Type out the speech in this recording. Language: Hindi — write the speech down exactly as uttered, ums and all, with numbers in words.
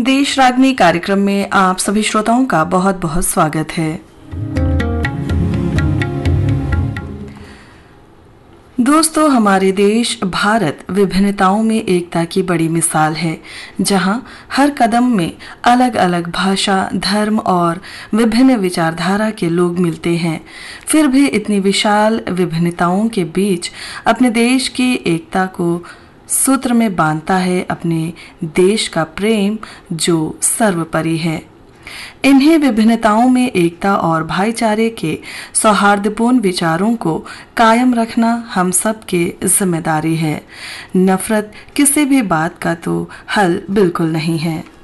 देश रागनी कार्यक्रम में आप सभी श्रोताओं का बहुत बहुत स्वागत है। दोस्तों, हमारे देश भारत विभिन्नताओं में एकता की बड़ी मिसाल है, जहां हर कदम में अलग अलग भाषा, धर्म और विभिन्न विचारधारा के लोग मिलते हैं। फिर भी इतनी विशाल विभिन्नताओं के बीच अपने देश की एकता को सूत्र में बांधता है अपने देश का प्रेम, जो सर्वोपरि है। इन्हीं विभिन्नताओं में एकता और भाईचारे के सौहार्दपूर्ण विचारों को कायम रखना हम सब की जिम्मेदारी है। नफरत किसी भी बात का तो हल बिल्कुल नहीं है।